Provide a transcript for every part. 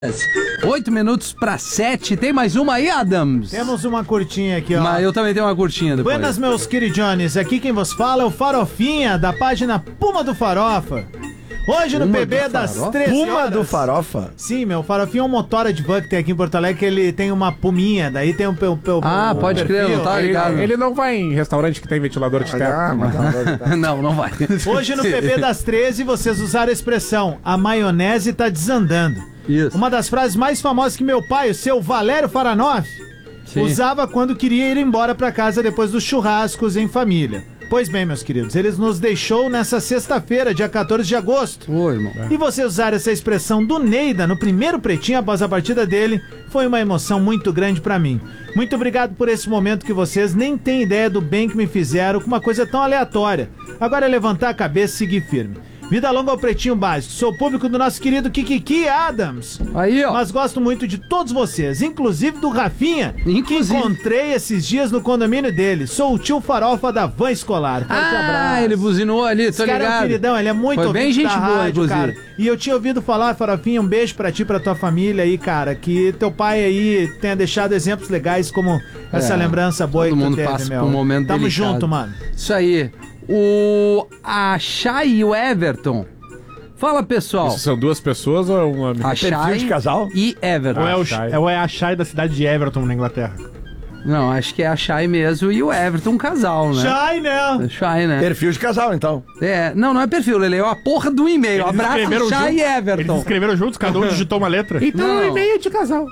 8:08. Tem mais uma aí, Adams? Temos uma curtinha aqui, ó. Mas eu também tenho uma curtinha depois. Buenas, meus queridones. Aqui quem vos fala é o Farofinha, da página Puma do Farofa. Hoje no PB das 13 Puma horas. do Farofa? Sim, meu, Farofinha é um motora de van que tem aqui em Porto Alegre, que ele tem uma puminha, daí tem pode crer, não tá ligado. Ele não vai em restaurante que tem ventilador de teto. Não vai. Hoje no PB das 13 vocês usaram a expressão a maionese tá desandando. Isso. Uma das frases mais famosas que meu pai, o seu Valério Faranoff, usava quando queria ir embora pra casa depois dos churrascos em família. Pois bem, meus queridos, eles nos deixou nessa sexta-feira, dia 14 de agosto. Oi, irmão. E você usar essa expressão do Neida no primeiro pretinho após a partida dele foi uma emoção muito grande pra mim. Muito obrigado por esse momento que vocês nem têm ideia do bem que me fizeram com uma coisa tão aleatória. Agora é levantar a cabeça e seguir firme. Vida longa ao Pretinho Básico. Sou público do nosso querido Kikiki Adams. Aí, ó. Mas gosto muito de todos vocês, inclusive do Rafinha, que encontrei esses dias no condomínio dele. Sou o tio Farofa da van escolar. Forte abraço. Ele buzinou ali, tô Esse cara ligado. é um queridão, ele é muito Foi bem ouvinte gente da boa, rádio, inclusive. cara. E eu tinha ouvido falar, Farofinha, um beijo pra ti, pra tua família aí, cara. Que teu pai aí tenha deixado exemplos legais como essa lembrança boa todo que tu mundo teve, passa meu. por um momento Tamo delicado. junto, mano. Isso aí. A Chay e o Everton. Fala, pessoal. Isso são duas pessoas ou é um amigo? A perfil Chay de casal? e Everton. Ou é a Chay da cidade de Everton, na Inglaterra? Não, acho que é a Chay mesmo e o Everton, um casal, né? Chay, né? Chay, né? Perfil de casal, então. Não é perfil, Lele, é a porra do e-mail. Eles Abraço, escreveram Chay e Eles Everton. escreveram juntos, cada um digitou uma letra. Então é um e-mail de casal.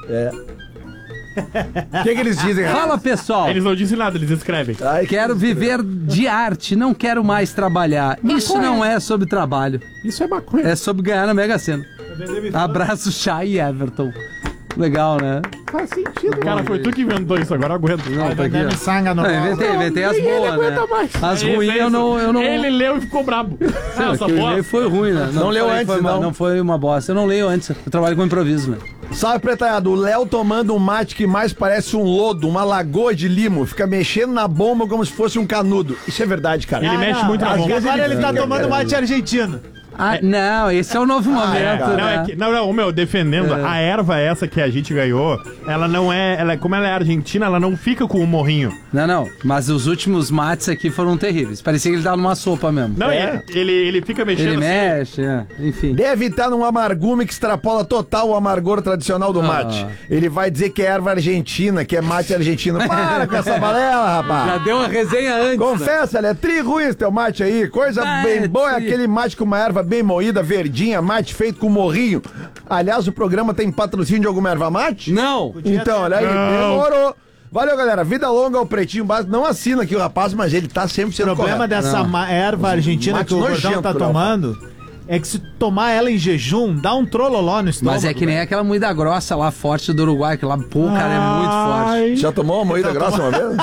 O que eles dizem? Fala, pessoal. Eles não dizem nada, eles escrevem. Ai, Quero viver de arte, não quero mais trabalhar. Isso não é sobre trabalho, Isso é maconha. é sobre ganhar na Mega Sena. Abraço, Chay e Everton. Legal, né? Faz sentido. Cara, foi tu que inventou isso, agora eu aguento. Não, tá aqui, ó. Sanga no Não, inventei as nem ele boas, né? aguenta mais. As ruins eu não... Ele leu e ficou brabo. Não, Essa que o boa. e-mail foi ruim, né? Não leu foi- antes, foi uma- não. Não foi uma bosta. Eu não leio antes. Eu trabalho com improviso, né? Salve, pretalhado. O Léo tomando um mate que mais parece um lodo, uma lagoa de limo. Fica mexendo na bomba como se fosse um canudo. Isso é verdade, cara. Ele mexe muito na às bomba. vezes Agora ele tá fica, tomando cara. mate argentino. Não, esse é o novo momento, Não, né? meu, defendendo, a erva essa que a gente ganhou, ela não é, como ela é argentina, ela não fica com o morrinho. Não, mas os últimos mates aqui foram terríveis. Parecia que ele tava numa sopa mesmo. Não, ele fica mexendo Ele assim. mexe, enfim. Deve estar num amargume que extrapola total o amargor tradicional do mate. Ele vai dizer que é erva argentina, que é mate argentino. Para com essa balela, Já rapaz. deu uma resenha antes. Confessa, ele é tri ruim esse teu mate aí. Coisa bem boa é aquele mate com uma erva bem moída, verdinha, mate feito com morrinho. Aliás, o programa tem patrocínio de alguma erva mate? Não. Então, olha aí, demorou. Valeu, galera. Vida longa ao Pretinho Básico. Não assina aqui o rapaz, mas ele tá sempre O sendo problema correto. dessa erva argentina mate que o Gordão nojento, tá Léo. tomando é que se tomar ela em jejum, dá um trololó no estômago. Mas é que nem aquela moída grossa lá, forte do Uruguai, que lá, pô, cara, é muito forte. Já tomou uma moída grossa uma vez?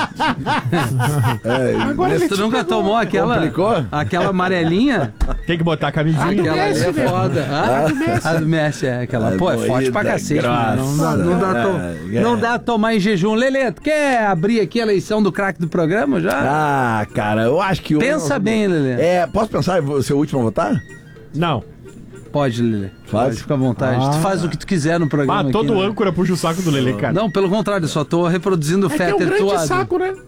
Agora ele Tu nunca tomou aquela? Complicou? Aquela amarelinha? Tem que botar a camisinha. Aquela ali é Messi, né? foda. A do Messi é aquela. Pô, é forte pra moída cacete, mano. grossa. Não dá a tomar em jejum. Lelê, tu quer abrir aqui a eleição do craque do programa já? Ah, cara, eu acho que... Pensa bem, Lelê. Posso pensar em ser o último a votar? Não. Pode, Lelê. Faz? Pode, fica à vontade. Tu faz o que tu quiser no programa. Todo aqui, né? âncora puxa o saco do Lelê, cara. Não, pelo contrário, eu só tô reproduzindo o É que é um Fetter grande Tuado. saco, né?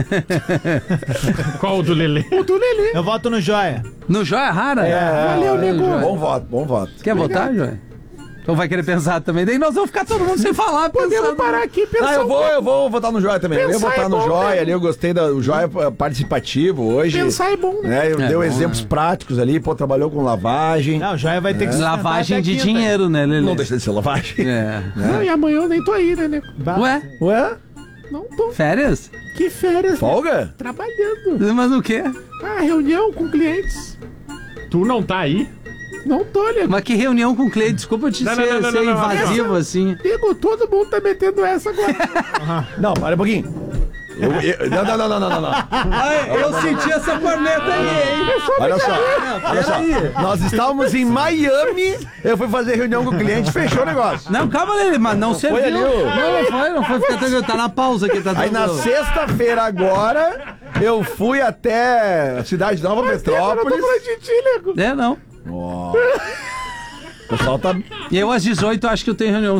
Qual o do Lelê? O do Lelê. Eu voto no Joia. No Joia Rara? Valeu, nego. Joia. Bom voto, bom voto. Quer votar, Joia? Então vai querer pensar também. Daí nós vamos ficar todo mundo sem falar. Podemos pensando. parar aqui e pensar. Ah, eu vou votar no Joia também. Eu ia Pensar votar é no bom, Joia né? ali, eu gostei do Joia participativo hoje. Pensar é bom, né? Ele deu bom, exemplos práticos ali, pô, trabalhou com lavagem. Não, o Joia vai ter que sustentar Lavagem até de quinta. dinheiro, né, Lelê? Não deixa de ser lavagem. É. Não, e amanhã eu nem tô aí, né, nego? Ué? Ué? Não tô. Férias? Que férias, né? Folga? Trabalhando. Mas o quê? Ah, reunião com clientes. Tu não tá aí? Não tô, nego. Mas que reunião com o Cleide? Desculpa te Não, ser, não, ser não, invasivo assim. Nego, todo mundo tá metendo essa agora. Não, para um pouquinho. Não. Eu senti essa corneta aí, hein? Olha só. Nós estávamos em Miami, eu fui fazer reunião com o cliente e fechou o negócio. Não, calma, Lelê, mas não serviu. foi ali o- Não foi. Fica tranquilo, tá na pausa aqui, tá Aí na tranquilo. sexta-feira agora, eu fui até a Cidade Nova, Eu não tô Petrópolis. falando de ti, nego. É, não. O pessoal tá... E eu às 18 acho que eu tenho reunião